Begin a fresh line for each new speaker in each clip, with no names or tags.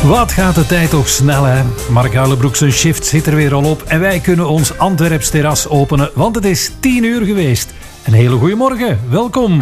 Wat gaat de tijd toch snel, hè? Mark Huilenbroek zijn shift zit er weer al op en wij kunnen ons Antwerps terras openen, want het is 10 uur geweest. Een hele goede morgen, welkom.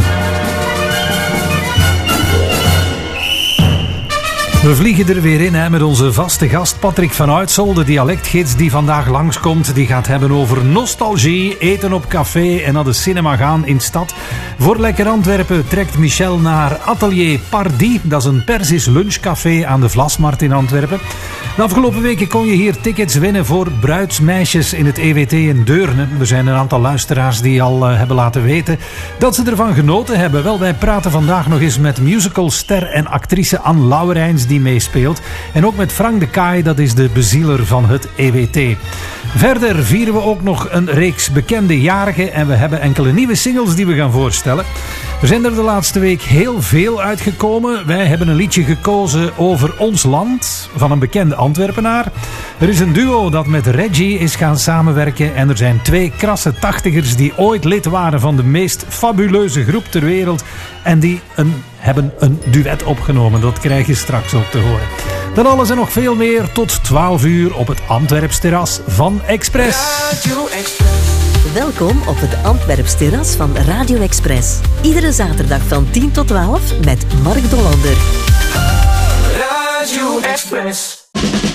We vliegen er weer in hè, met onze vaste gast Patrick van Uitsel, de dialectgids die vandaag langskomt. Die gaat hebben over nostalgie, eten op café en naar de cinema gaan in stad. Voor Lekker Antwerpen trekt Michel naar Atelier Pardi. Dat is een Persisch lunchcafé aan de Vlasmarkt in Antwerpen. De afgelopen weken kon je hier tickets winnen voor bruidsmeisjes in het EWT in Deurne. Er zijn een aantal luisteraars die al hebben laten weten dat ze ervan genoten hebben. Wel, wij praten vandaag nog eens met musicalster en actrice Anne Lauwerijns die meespeelt. En ook met Frank de Kaai, dat is de bezieler van het EWT. Verder vieren we ook nog een reeks bekende jarigen en we hebben enkele nieuwe singles die we gaan voorstellen. Er zijn er de laatste week heel veel uitgekomen. Wij hebben een liedje gekozen over ons land van een bekende Antwerpenaar. Er is een duo dat met Reggie is gaan samenwerken en er zijn 2 krasse tachtigers die ooit lid waren van de meest fabuleuze groep ter wereld en die hebben een duet opgenomen. Dat krijg je straks ook te horen. Dat alles en nog veel meer tot 12 uur op het Antwerps terras van Express.
Radio Express.
Welkom op het Antwerps terras van Radio Express. Iedere zaterdag van 10 tot 12 met Mark Dollander.
Radio Express.